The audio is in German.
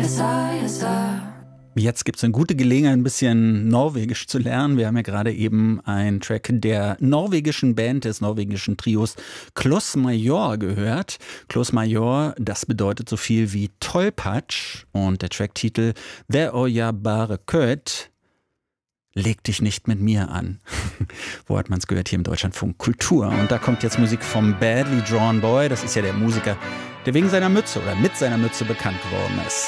Jetzt gibt es eine gute Gelegenheit, ein bisschen Norwegisch zu lernen. Wir haben ja gerade eben einen Track der norwegischen Band, des norwegischen Trios Kloss Major gehört. Kloss Major, das bedeutet so viel wie Tollpatsch. Und der Tracktitel Der Oja Bare Köt, leg dich nicht mit mir an. Wo hat man es gehört? Hier im Deutschlandfunk Kultur. Und da kommt jetzt Musik vom Badly Drawn Boy. Das ist ja der Musiker, der wegen seiner Mütze oder mit seiner Mütze bekannt geworden ist.